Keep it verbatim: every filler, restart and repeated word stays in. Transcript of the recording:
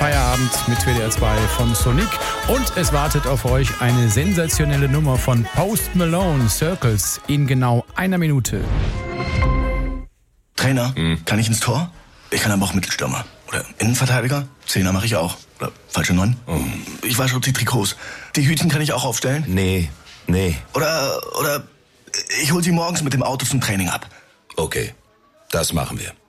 Feierabend mit W D R zwei von Sonic. Und es wartet auf euch eine sensationelle Nummer von Post Malone, Circles, in genau einer Minute. Trainer, hm. kann ich ins Tor? Ich kann aber auch Mittelstürmer. Oder Innenverteidiger? Zehner mache ich auch. Oder falsche Neun? Oh. Ich wasche die Trikots. Die Hütchen kann ich auch aufstellen? Nee, nee. Oder, oder ich hol sie morgens mit dem Auto zum Training ab. Okay, das machen wir.